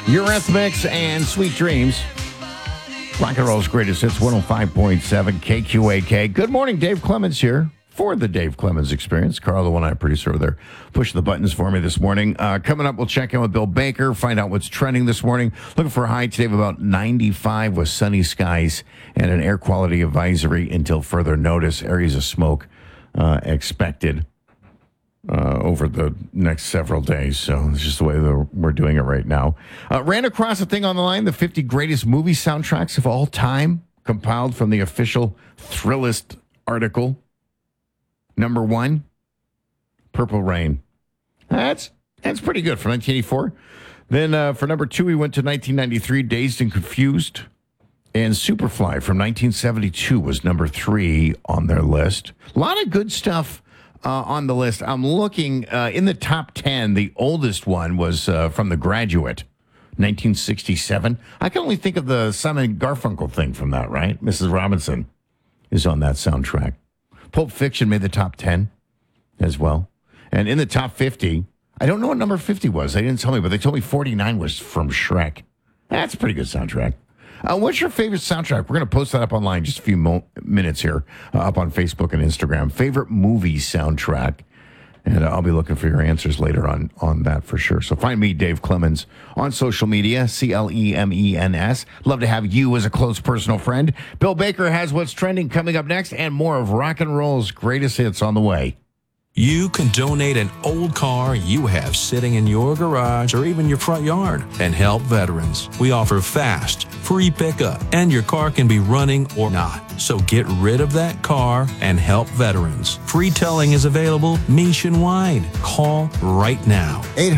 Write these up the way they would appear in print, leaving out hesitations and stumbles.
Eurythmics and Sweet Dreams. Rock and roll's greatest hits, 105.7 KQAK. Good morning, Dave Clemens here for the Dave Clemens Experience. Carl, the one-eye producer over there, pushing the buttons for me this morning. Coming up, we'll check in with Bill Baker, find out what's trending this morning. Looking for a high today of about 95 with sunny skies and an air quality advisory until further notice. Areas of smoke expected over the next several days. So it's just the way we're doing it right now. Ran across a thing on the line, the 50 greatest movie soundtracks of all time, compiled from the official Thrillist article. Number 1, Purple Rain. That's pretty good for 1984. Then for number 2, we went to 1993, Dazed and Confused. And Superfly from 1972 was number 3 on their list. A lot of good stuff on the list. I'm looking in the top 10. The oldest one was from The Graduate, 1967. I can only think of the Simon Garfunkel thing from that, right? Mrs. Robinson is on that soundtrack. Pulp Fiction made the top 10 as well. And in the top 50, I don't know what number 50 was. They didn't tell me, but they told me 49 was from Shrek. That's a pretty good soundtrack. What's your favorite soundtrack? We're going to post that up online just a few minutes here, up on Facebook and Instagram. Favorite movie soundtrack. And I'll be looking for your answers later on that for sure. So find me, Dave Clemens, on social media, CLEMENS. Love to have you as a close personal friend. Bill Baker has what's trending coming up next and more of rock and roll's greatest hits on the way. You can donate an old car you have sitting in your garage or even your front yard and help veterans. We offer fast, free pickup, and your car can be running or not. So get rid of that car and help veterans. Free towing is available nationwide. Call right now.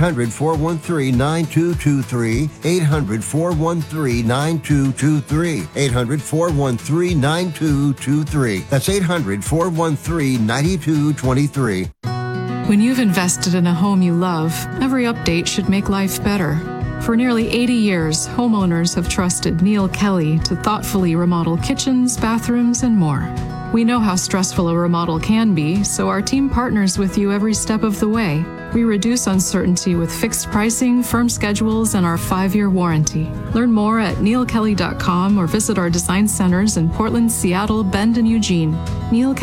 800-413-9223. 800-413-9223. 800-413-9223. That's 800-413-9223. When you've invested in a home you love, every update should make life better. For nearly 80 years, homeowners have trusted Neil Kelly to thoughtfully remodel kitchens, bathrooms, and more. We know how stressful a remodel can be, so our team partners with you every step of the way. We reduce uncertainty with fixed pricing, firm schedules, and our 5-year warranty. Learn more at neilkelly.com or visit our design centers in Portland, Seattle, Bend, and Eugene. Neil